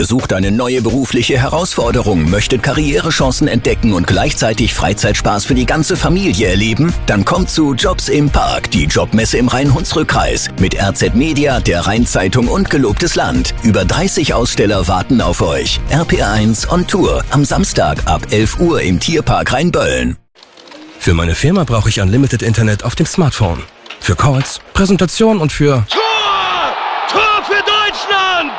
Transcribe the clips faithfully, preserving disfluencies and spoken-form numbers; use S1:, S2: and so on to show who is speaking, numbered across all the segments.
S1: Ihr sucht eine neue berufliche Herausforderung, möchtet Karrierechancen entdecken und gleichzeitig Freizeitspaß für die ganze Familie erleben? Dann kommt zu Jobs im Park, die Jobmesse im Rhein-Hunsrück-Kreis. Mit R Z Media, der Rheinzeitung und Gelobtes Land. Über dreißig Aussteller warten auf euch. R P R eins on Tour. Am Samstag ab elf Uhr im Tierpark Rheinböllen.
S2: Für meine Firma brauche ich Unlimited Internet auf dem Smartphone. Für Calls, Präsentation und für...
S3: Tor! Tor für Deutschland!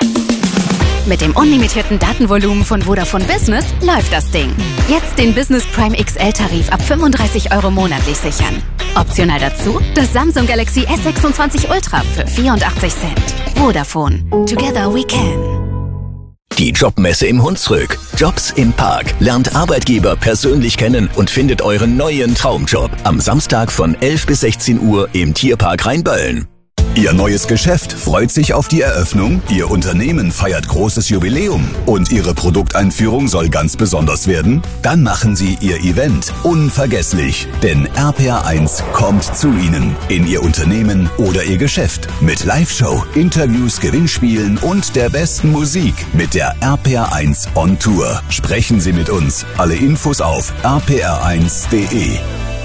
S4: Mit dem unlimitierten Datenvolumen von Vodafone Business läuft das Ding. Jetzt den Business Prime X L-Tarif ab fünfunddreißig Euro monatlich sichern. Optional dazu das Samsung Galaxy S sechsundzwanzig Ultra für vierundachtzig Cent. Vodafone. Together we can.
S1: Die Jobmesse im Hunsrück. Jobs im Park. Lernt Arbeitgeber persönlich kennen und findet euren neuen Traumjob. Am Samstag von elf bis sechzehn Uhr im Tierpark Rheinböllen.
S5: Ihr neues Geschäft freut sich auf die Eröffnung, Ihr Unternehmen feiert großes Jubiläum und Ihre Produkteinführung soll ganz besonders werden? Dann machen Sie Ihr Event unvergesslich, denn R P R eins kommt zu Ihnen, in Ihr Unternehmen oder Ihr Geschäft mit Live-Show, Interviews, Gewinnspielen und der besten Musik mit der R P R eins on Tour. Sprechen Sie mit uns. Alle Infos auf r p r eins punkt de.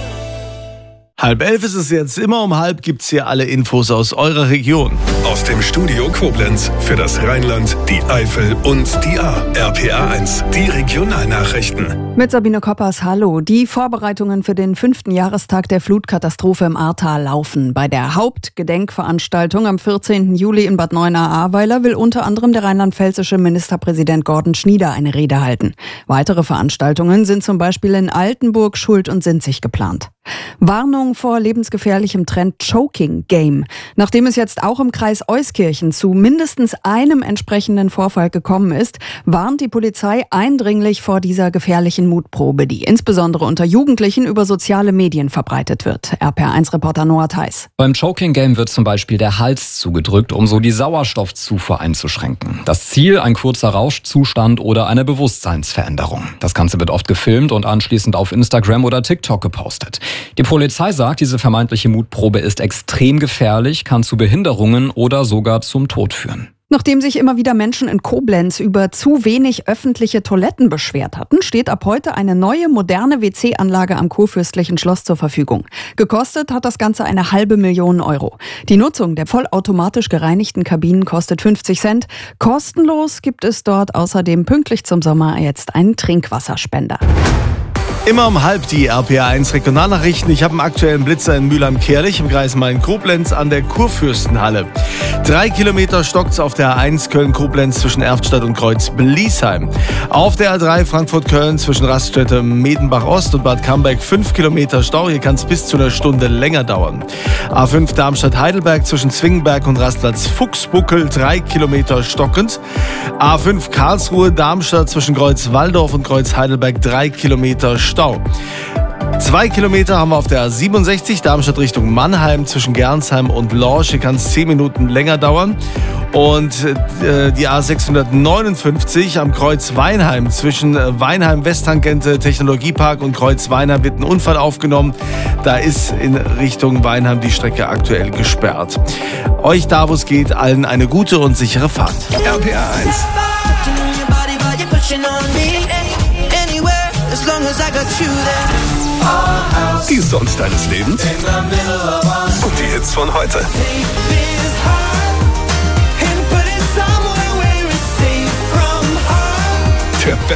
S6: Halb elf ist es jetzt, immer um halb gibt's hier alle Infos aus eurer Region.
S2: Aus dem Studio Koblenz für das Rheinland, die Eifel und die Ahr. R P R eins, die Regionalnachrichten.
S7: Mit Sabine Koppers, hallo. Die Vorbereitungen für den fünften Jahrestag der Flutkatastrophe im Ahrtal laufen. Bei der Hauptgedenkveranstaltung am vierzehnten Juli in Bad Neuenahr-Ahrweiler will unter anderem der rheinland-pfälzische Ministerpräsident Gordon Schnieder eine Rede halten. Weitere Veranstaltungen sind zum Beispiel in Altenburg, Schuld und Sinzig geplant. Warnung vor lebensgefährlichem Trend Choking Game. Nachdem es jetzt auch im Kreis Euskirchen zu mindestens einem entsprechenden Vorfall gekommen ist, warnt die Polizei eindringlich vor dieser gefährlichen Mutprobe, die insbesondere unter Jugendlichen über soziale Medien verbreitet wird. R P R eins Reporter Noah Theis.
S8: Beim Choking Game wird zum Beispiel der Hals zugedrückt, um so die Sauerstoffzufuhr einzuschränken. Das Ziel, ein kurzer Rauschzustand oder eine Bewusstseinsveränderung. Das Ganze wird oft gefilmt und anschließend auf Instagram oder TikTok gepostet. Die Polizei sagt, diese vermeintliche Mutprobe ist extrem gefährlich, kann zu Behinderungen oder sogar zum Tod führen.
S7: Nachdem sich immer wieder Menschen in Koblenz über zu wenig öffentliche Toiletten beschwert hatten, steht ab heute eine neue, moderne W C-Anlage am Kurfürstlichen Schloss zur Verfügung. Gekostet hat das Ganze eine halbe Million Euro. Die Nutzung der vollautomatisch gereinigten Kabinen kostet fünfzig Cent. Kostenlos gibt es dort außerdem pünktlich zum Sommer jetzt einen Trinkwasserspender.
S6: Immer um halb die R P R eins Regionalnachrichten. Ich habe einen aktuellen Blitzer in Mülheim-Kärlich im Kreis Main-Koblenz an der Kurfürstenhalle. Drei Kilometer stockt's auf der A eins Köln-Koblenz zwischen Erftstadt und Kreuz-Bliesheim. Auf der A drei Frankfurt-Köln zwischen Raststätte Medenbach-Ost und Bad Camberg fünf Kilometer Stau. Hier kann es bis zu einer Stunde länger dauern. A fünf Darmstadt-Heidelberg zwischen Zwingenberg und Rastplatz Fuchsbuckel drei Kilometer stockend. A fünf Karlsruhe-Darmstadt zwischen Kreuz-Walldorf und Kreuz-Heidelberg drei Kilometer Stau. Zwei Kilometer haben wir auf der A siebenundsechzig, Darmstadt Richtung Mannheim zwischen Gernsheim und Lorsch. Hier kann es zehn Minuten länger dauern. Und äh, die A sechshundertneunundfünfzig am Kreuz Weinheim zwischen äh, Weinheim-Westtangente, Technologiepark und Kreuz Weinheim wird ein Unfall aufgenommen. Da ist in Richtung Weinheim die Strecke aktuell gesperrt. Euch da, wo es geht, allen eine gute und sichere Fahrt.
S5: R P R eins. Die Songs deines Lebens und die Hits von heute.